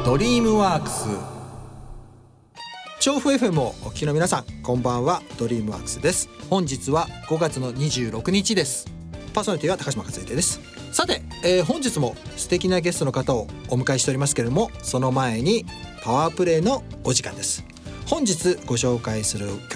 ドリームワークス。調布 FM をお聞きの皆さん、こんばんは。ドリームワークスです。本日は5月の26日です。パーソナリティは高島和秀です。さて、本日も素敵なゲストの方をお迎えしておりますけれども、その前にパワープレイのお時間です。本日ご紹介する曲